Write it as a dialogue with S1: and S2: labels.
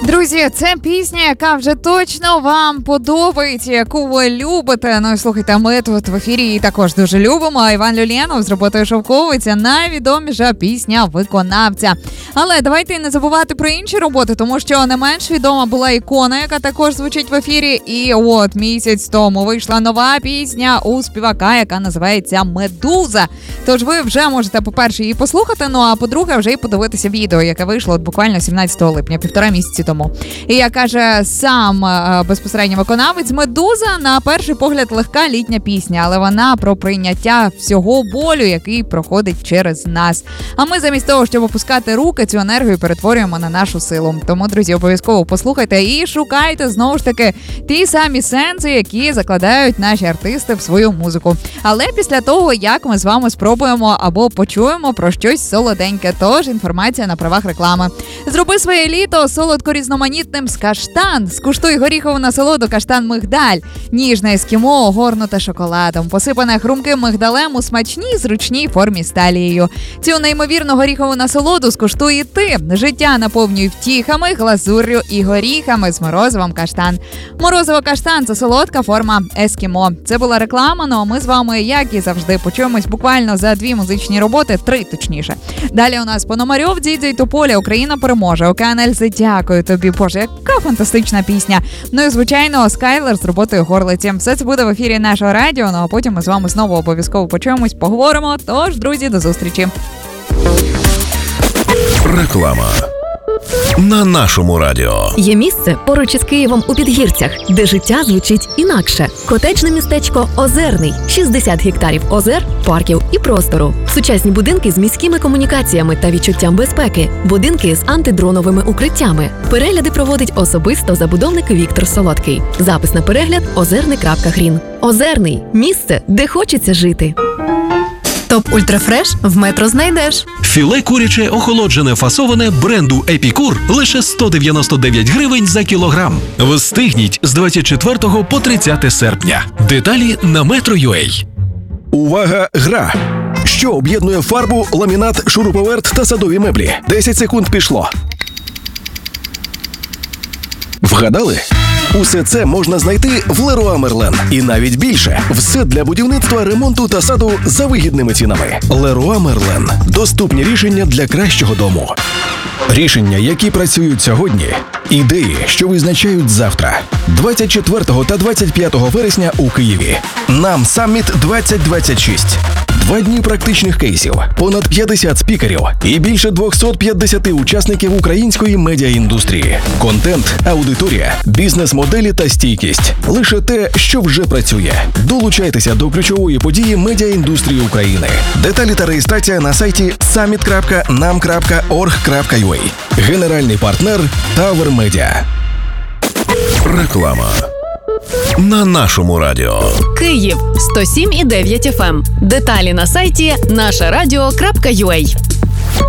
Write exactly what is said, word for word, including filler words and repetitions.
S1: Друзі, це пісня, яка вже точно вам подобається, яку ви любите. Ну і слухайте, ми тут в ефірі її також дуже любимо. Іван Люленов з роботою «Шовковиця» – найвідоміша пісня виконавця. Але давайте не забувати про інші роботи, тому що не менш відома була «Ікона», яка також звучить в ефірі. І от місяць тому вийшла нова пісня у співака, яка називається «Медуза». Тож ви вже можете, по-перше, її послухати, ну а по-друге, вже й подивитися відео, яке вийшло от буквально сімнадцятого липня, півтора місяці тому. І як каже сам е, безпосередньо виконавець, «Медуза» на перший погляд легка літня пісня, але вона про прийняття всього болю, який проходить через нас. А ми замість того, щоб опускати руки, цю енергію перетворюємо на нашу силу. Тому, друзі, обов'язково послухайте і шукайте, знову ж таки, ті самі сенси, які закладають наші артисти в свою музику. Але після того, як ми з вами спробуємо або почуємо про щось солоденьке, тож інформація на правах реклами. Зроби своє літо солодко різноманітним з «Каштан». Скуштуй горіхову насолоду «Каштан Мигдаль». Ніжне ескімо, огорнуте шоколадом, посипане хрумким мигдалем у смачній, зручній формі з талією. Цю неймовірну горіхову насолоду скуштуй і ти. Життя наповнюй втіхами, глазур'ю і горіхами з морозивом «Каштан». Морозиво «Каштан» – це солодка форма ескімо. Це була реклама, ну а ми з вами, як і завжди, почуємось буквально за дві музичні роботи, три точніше. Далі у нас Пономарьов, Дідзьо і Тополя, «Україна переможе», «Океан Ельзи», «Дякую тобі, Боже, яка фантастична пісня». Ну і, звичайно, Скайлер з роботою «Горлиці». Все це буде в ефірі нашого радіо, ну а потім ми з вами знову обов'язково почуємось, поговоримо. Тож, друзі, до зустрічі.
S2: Реклама на нашому радіо.
S3: Є місце поруч із Києвом у Підгірцях, де життя звучить інакше. Котеджне містечко Озерний. шістдесят гектарів озер, парків і простору. Сучасні будинки з міськими комунікаціями та відчуттям безпеки. Будинки з антидроновими укриттями. Перегляди проводить особисто забудовник Віктор Солодкий. Запис на перегляд – озерний крапка грін. Озерний – місце, де хочеться жити.
S4: Топ Ультрафреш в Метро знайдеш.
S2: Філе куряче охолоджене фасоване бренду Епікур лише сто дев'яносто дев'ять гривень за кілограм. Встигніть з двадцять четвертого по тридцяте серпня. Деталі на метро крапка ю а.
S5: Увага, гра! Що об'єднує фарбу, ламінат, шуруповерт та садові меблі? десять секунд пішло. Вгадали? Усе це можна знайти в Леруа Мерлен. І навіть більше. Все для будівництва, ремонту та саду за вигідними цінами. Леруа Мерлен. Доступні рішення для кращого дому. Рішення, які працюють сьогодні. Ідеї, що визначають завтра. двадцять четвертого та двадцять п'ятого вересня у Києві. Нам Самміт двадцять двадцять шість. Два дні практичних кейсів, понад п'ятдесят спікерів і більше двісті п'ятдесят учасників української медіаіндустрії. Контент, аудиторія, бізнес-моделі та стійкість. Лише те, що вже працює. Долучайтеся до ключової події медіаіндустрії України. Деталі та реєстрація на сайті саміт крапка нам крапка орг крапка ю а. Генеральний партнер Тавер Медіа.
S2: Реклама на нашому радіо.
S4: Київ сто сім і дев'ять еф ем. Деталі на сайті наша радіо крапка ю а.